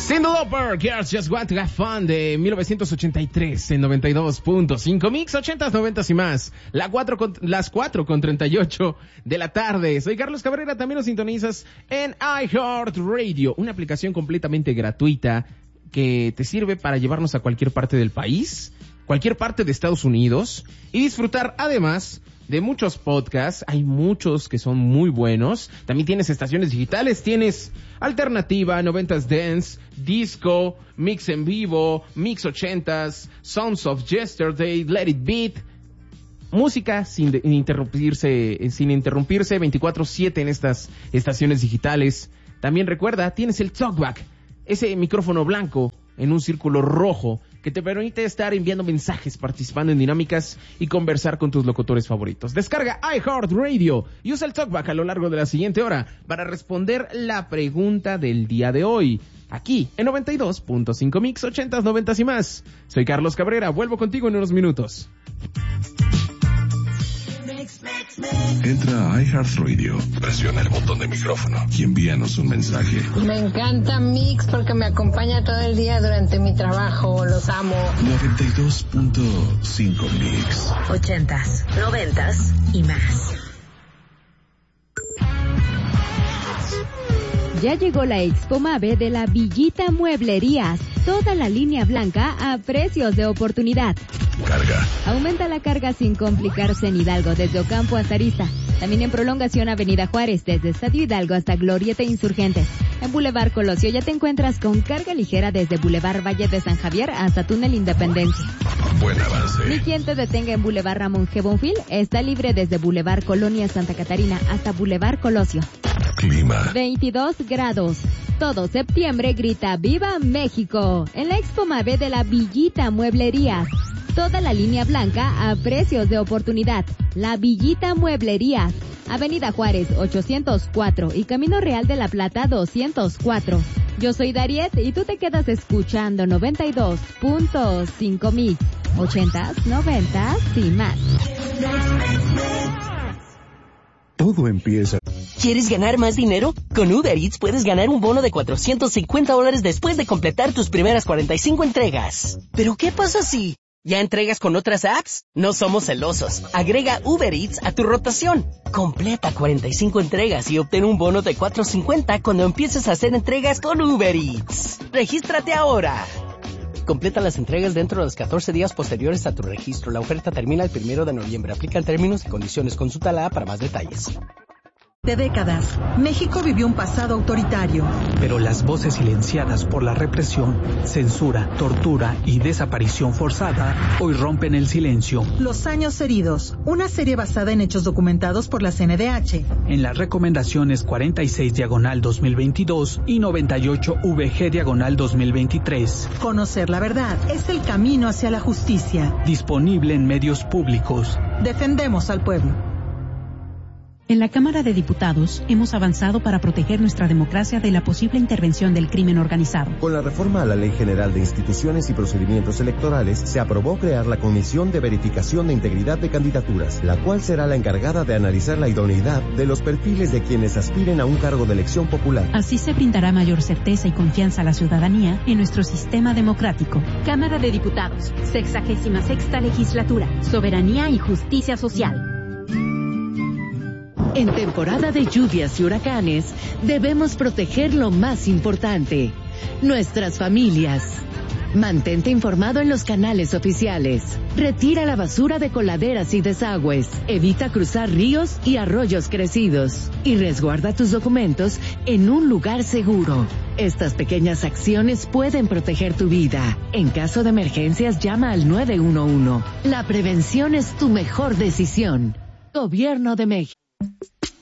Cyndi Lauper, Girls Just Want to Have Fun, de 1983 en 92.5 Mix, 80s, 90s y más. Las 4:38 de la tarde. Soy Carlos Cabrera, también nos sintonizas en iHeartRadio, una aplicación completamente gratuita que te sirve para llevarnos a cualquier parte del país, cualquier parte de Estados Unidos, y disfrutar además de muchos podcasts. Hay muchos que son muy buenos. También tienes estaciones digitales, tienes Alternativa, 90s Dance, Disco, Mix en Vivo, Mix 80s, Sounds of Yesterday, Let It Beat. Música sin interrumpirse 24/7 en estas estaciones digitales. También recuerda, tienes el TalkBack, ese micrófono blanco en un círculo rojo que te permite estar enviando mensajes, participando en dinámicas y conversar con tus locutores favoritos. Descarga iHeartRadio y usa el TalkBack a lo largo de la siguiente hora para responder la pregunta del día de hoy, aquí en 92.5 Mix, 80s, 90s y más. Soy Carlos Cabrera, vuelvo contigo en unos minutos. Entra a iHeartRadio, presiona el botón de micrófono y envíanos un mensaje. Me encanta Mix porque me acompaña todo el día durante mi trabajo, los amo. 92.5 Mix. 80s, 90s y más. Ya llegó la Expo Mave de la Villita Mueblerías. Toda la línea blanca a precios de oportunidad. Carga. Aumenta la carga sin complicarse en Hidalgo, desde Ocampo hasta Arista. También en prolongación Avenida Juárez, desde Estadio Hidalgo hasta Glorieta Insurgentes. En Boulevard Colosio ya te encuentras con carga ligera desde Boulevard Valle de San Javier hasta Túnel Independencia. Buen avance. Ni quien te detenga en Boulevard Ramón G. Bonfil. Está libre desde Boulevard Colonia Santa Catarina hasta Boulevard Colosio. Clima. 22 grados. Todo septiembre grita ¡Viva México! En la Expo Mave de la Villita Mueblerías. Toda la línea blanca a precios de oportunidad. La Villita Mueblerías. Avenida Juárez 804 y Camino Real de la Plata 204. Yo soy Dariet y tú te quedas escuchando 92.5 Mix. 80s, 90s y más. Todo empieza. ¿Quieres ganar más dinero? Con Uber Eats puedes ganar un bono de $450 después de completar tus primeras 45 entregas. ¿Pero qué pasa si ya entregas con otras apps? No somos celosos. Agrega Uber Eats a tu rotación. Completa 45 entregas y obtén un bono de $450 cuando empieces a hacer entregas con Uber Eats. ¡Regístrate ahora! Completa las entregas dentro de los 14 días posteriores a tu registro. La oferta termina el 1 de noviembre. Aplican términos y condiciones. Consulta la app para más detalles. De décadas, México vivió un pasado autoritario. Pero las voces silenciadas por la represión, censura, tortura y desaparición forzada hoy rompen el silencio. Los años heridos, una serie basada en hechos documentados por la CNDH. En las recomendaciones 46/2022 y 98VG/2023. Conocer la verdad es el camino hacia la justicia. Disponible en medios públicos. Defendemos al pueblo. En la Cámara de Diputados hemos avanzado para proteger nuestra democracia de la posible intervención del crimen organizado. Con la reforma a la Ley General de Instituciones y Procedimientos Electorales, se aprobó crear la Comisión de Verificación de Integridad de Candidaturas, la cual será la encargada de analizar la idoneidad de los perfiles de quienes aspiren a un cargo de elección popular. Así se brindará mayor certeza y confianza a la ciudadanía en nuestro sistema democrático. Cámara de Diputados, 66ª Legislatura, Soberanía y Justicia Social. En temporada de lluvias y huracanes, debemos proteger lo más importante, nuestras familias. Mantente informado en los canales oficiales. Retira la basura de coladeras y desagües. Evita cruzar ríos y arroyos crecidos. Y resguarda tus documentos en un lugar seguro. Estas pequeñas acciones pueden proteger tu vida. En caso de emergencias, llama al 911. La prevención es tu mejor decisión. Gobierno de México.